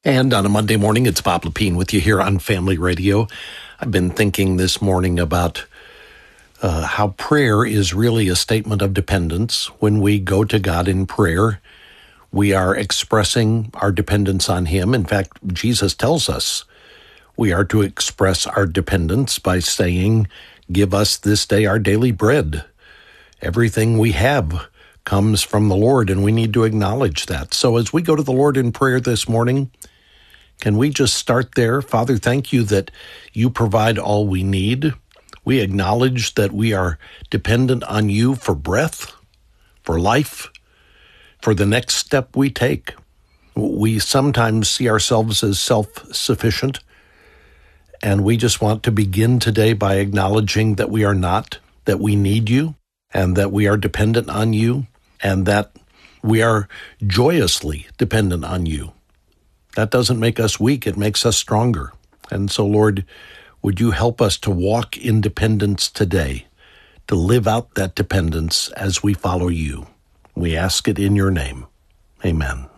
And on a Monday morning, it's Bob Lepine with you here on Family Radio. I've been thinking this morning about how prayer is really a statement of dependence. When we go to God in prayer, we are expressing our dependence on Him. In fact, Jesus tells us we are to express our dependence by saying, "Give us this day our daily bread." Everything we have comes from the Lord, and we need to acknowledge that. So as we go to the Lord in prayer this morning, can we just start there? Father, thank you that you provide all we need. We acknowledge that we are dependent on you for breath, for life, for the next step we take. We sometimes see ourselves as self-sufficient, and we just want to begin today by acknowledging that we are not, that we need you, and that we are dependent on you, and that we are joyously dependent on you. That doesn't make us weak, it makes us stronger. And so, Lord, would you help us to walk in dependence today, to live out that dependence as we follow you. We ask it in your name. Amen.